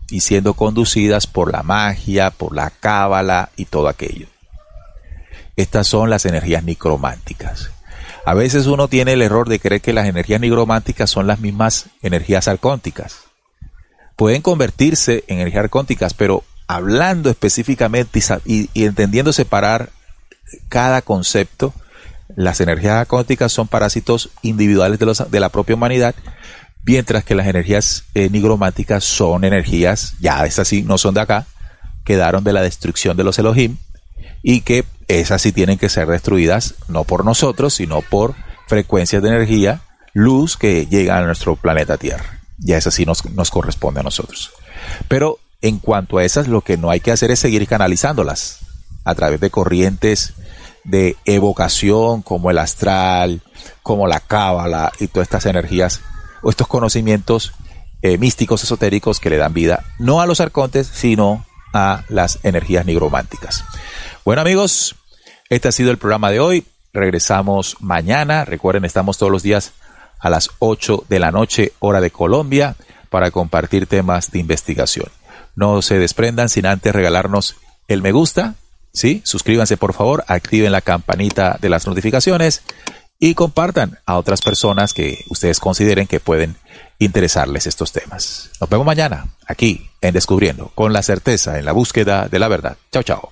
y siendo conducidas por la magia, por la cábala y todo aquello. Estas son las energías nigrománticas. A veces uno tiene el error de creer que las energías nigrománticas son las mismas energías arcónticas. Pueden convertirse en energías arcónticas, pero hablando específicamente y entendiendo separar cada concepto, las energías arcónticas son parásitos individuales de la propia humanidad, mientras que las energías nigrománticas son energías, ya esas sí no son de acá, quedaron de la destrucción de los Elohim, y que esas sí tienen que ser destruidas, no por nosotros, sino por frecuencias de energía, luz que llegan a nuestro planeta Tierra. Ya esas sí nos corresponde a nosotros. Pero en cuanto a esas, lo que no hay que hacer es seguir canalizándolas a través de corrientes de evocación como el astral, como la cábala y todas estas energías o estos conocimientos místicos, esotéricos que le dan vida no a los arcontes, sino a las energías nigrománticas. Bueno, amigos, este ha sido el programa de hoy. Regresamos mañana. Recuerden, estamos todos los días a las 8 de la noche, hora de Colombia, para compartir temas de investigación. No se desprendan sin antes regalarnos el me gusta, ¿sí? Suscríbanse, por favor, activen la campanita de las notificaciones y compartan a otras personas que ustedes consideren que pueden interesarles estos temas. Nos vemos mañana, aquí en Descubriendo, con la certeza en la búsqueda de la verdad. Chao, chao.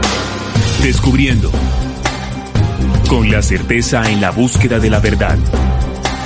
Descubriendo, con la certeza en la búsqueda de la verdad.